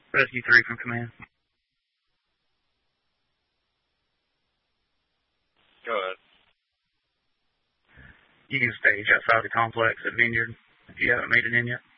Rescue 3 from command. Go ahead. You can stage outside the complex at Vineyard if you haven't made it in yet.